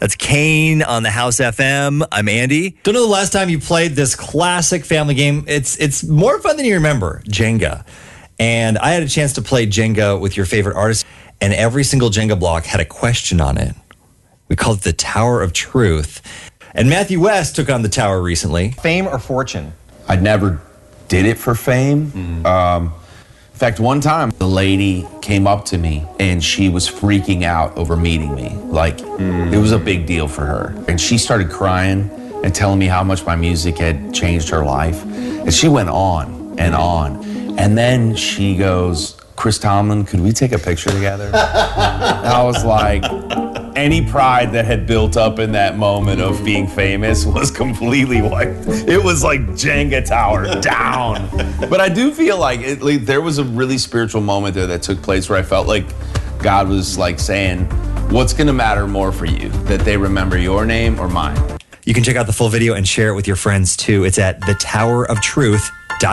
That's Kane on the House FM. I'm Andy. Don't know the last time you played this classic family game. It's more fun than you remember, Jenga. And I had a chance to play Jenga with your favorite artist, and every single Jenga block had a question on it. We called it the Tower of Truth. And Matthew West took on the tower recently. Fame or fortune? I never did it for fame. In fact, one time, the lady came up to me and she was freaking out over meeting me. Like, it was a big deal for her. And she started crying and telling me how much my music had changed her life. And she went on and on. And then she goes, Chris Tomlin, could we take a picture together? And I was like, any pride that had built up in that moment of being famous was completely wiped. It was like Jenga tower down. But I do feel like there was a really spiritual moment there that took place where I felt like God was like saying, what's gonna matter more for you? That they remember your name or mine? You can check out the full video and share it with your friends too. It's at thetoweroftruth.com.